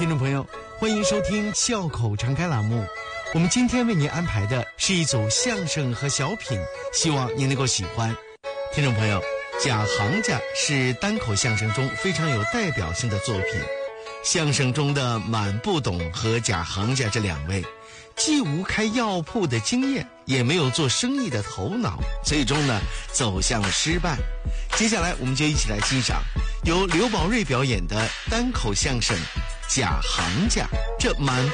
听众朋友，欢迎收听笑口常开栏目。我们今天为您安排的是一组相声和小品，希望您能够喜欢。听众朋友，假行家是单口相声中非常有代表性的作品。相声中的满不懂和假行家这两位，既无开药铺的经验，也没有做生意的头脑，最终呢走向了失败。接下来我们就一起来欣赏由刘宝瑞表演的单口相声《假行家》。这满